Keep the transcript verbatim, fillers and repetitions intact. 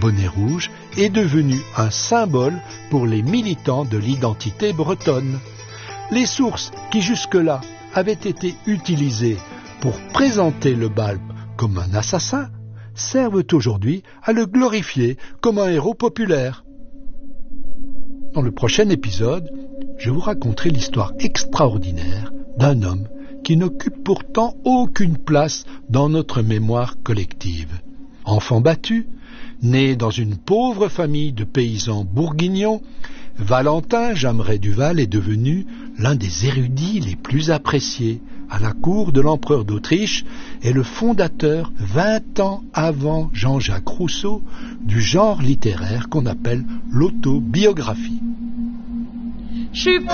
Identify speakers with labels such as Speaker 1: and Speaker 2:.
Speaker 1: bonnet rouge est devenu un symbole pour les militants de l'identité bretonne. Les sources qui jusque-là avaient été utilisées pour présenter le Balpe comme un assassin servent aujourd'hui à le glorifier comme un héros populaire. Dans le prochain épisode, je vous raconterai l'histoire extraordinaire d'un homme qui n'occupe pourtant aucune place dans notre mémoire collective. Enfant battu, né dans une pauvre famille de paysans bourguignons, Valentin Jameray Duval est devenu l'un des érudits les plus appréciés à la cour de l'empereur d'Autriche et le fondateur, vingt ans avant Jean-Jacques Rousseau, du genre littéraire qu'on appelle l'autobiographie.